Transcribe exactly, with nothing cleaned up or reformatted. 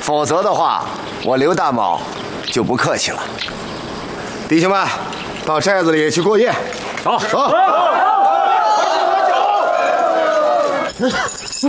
否则的话，我刘大卯就不客气了。弟兄们，到寨子里去过夜。 好， 走。